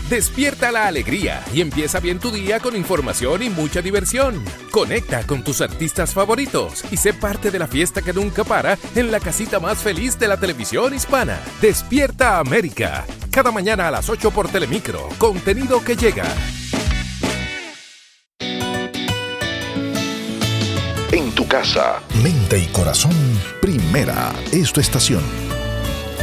Despierta la alegría y empieza bien tu día con información y mucha diversión. Conecta con tus artistas favoritos y sé parte de la fiesta que nunca para en la casita más feliz de la televisión hispana. Despierta América. Cada mañana a las 8 por Telemicro. Contenido que llega. En tu casa, mente y corazón, Primera es tu estación.